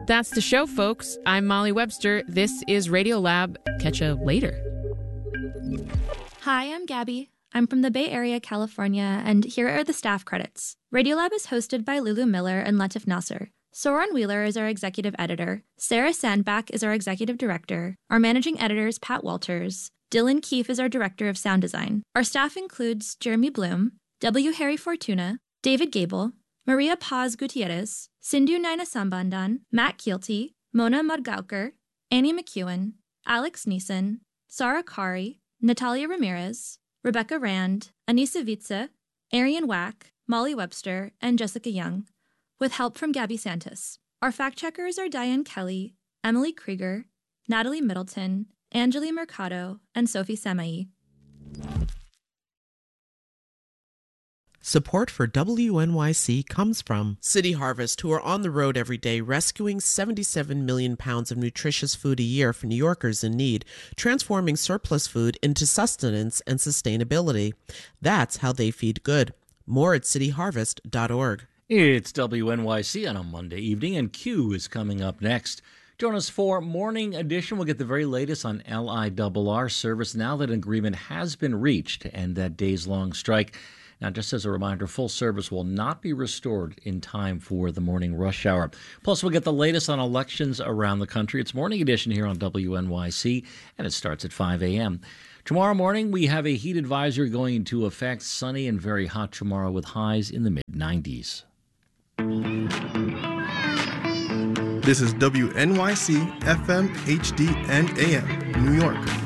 That's the show, folks. I'm Molly Webster. This is Radiolab. Catch you later. Hi, I'm Gabby. I'm from the Bay Area, California, and here are the staff credits. Radiolab is hosted by Lulu Miller and Latif Nasser. Soren Wheeler is our executive editor. Sarah Sandbach is our executive director. Our managing editor is Pat Walters. Dylan Keefe is our director of sound design. Our staff includes Jeremy Bloom, W. Harry Fortuna, David Gable, Maria Paz Gutierrez, Sindhu Naina Sambandan, Matt Kielty, Mona Mudgaukar, Annie McEwen, Alex Neeson, Sarah Kari, Natalia Ramirez, Rebecca Rand, Anissa Vitze, Arian Wack, Molly Webster, and Jessica Young, with help from Gabby Santis. Our fact-checkers are Diane Kelly, Emily Krieger, Natalie Middleton, Angeli Mercado, and Sophie Samai. Support for WNYC comes from City Harvest, who are on the road every day rescuing 77 million pounds of nutritious food a year for New Yorkers in need, transforming surplus food into sustenance and sustainability. That's how they feed good. More at cityharvest.org. It's WNYC on a Monday evening, and Q is coming up next. Join us for Morning Edition. We'll get the very latest on LIRR service now that an agreement has been reached to end that days-long strike. Now, just as a reminder, full service will not be restored in time for the morning rush hour. Plus, we'll get the latest on elections around the country. It's Morning Edition here on WNYC, and it starts at 5 a.m. Tomorrow morning, we have a heat advisory going into effect. Sunny and very hot tomorrow with highs in the mid-90s. This is WNYC FM, HD, and AM, New York.